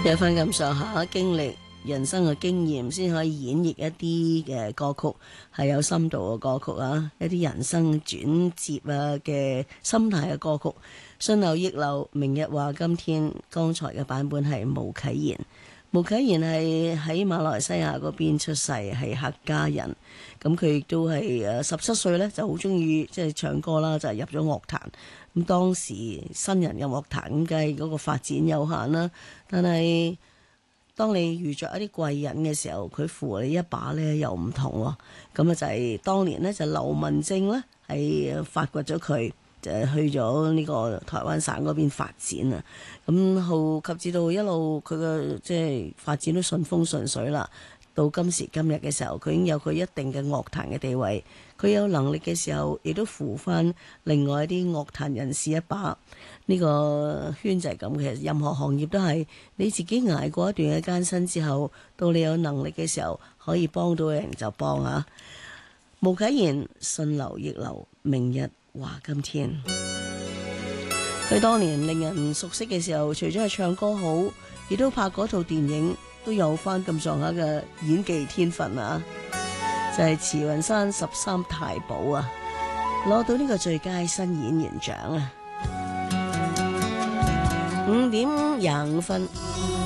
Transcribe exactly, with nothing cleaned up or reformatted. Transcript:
有翻咁上下經歷、人生嘅經驗，先可以演繹一啲嘅歌曲，係有深度嘅歌曲啊，一啲人生轉折啊嘅心態嘅歌曲。順流逆流，明日話今天。剛才嘅版本係巫啟賢。巫啟賢係喺馬來西亞嗰邊出世，係客家人。咁佢亦都係誒十七歲咧，就好中意即係唱歌啦，就係、是、入咗樂壇。咁當時新人入樂壇咁，梗係嗰個發展有限啦。但係當你遇着一啲貴人嘅時候，佢扶你一把咧，又唔同喎。咁啊就係當年咧，就劉文正咧係發掘咗佢。就去咗呢個台灣省嗰邊發展啊，咁後及至到一路佢嘅即係發展都順風順水啦。到今時今日嘅時候，佢已經有佢一定嘅樂壇嘅地位。佢有能力嘅時候，亦都扶翻另外一啲樂壇人士一把。呢個圈就係咁，其實任何行業都係你自己捱過一段嘅艱辛之後，到你有能力嘅時候，可以幫到人就幫啊。巫啟賢，順流逆流，明日話今天。佢當年令人熟悉嘅時候，除咗係唱歌好，亦都拍嗰套電影，都有翻咁上下嘅演技天分啊！就係慈雲山十三太保啊，攞到呢個最佳新演員獎啊！五點廿五分。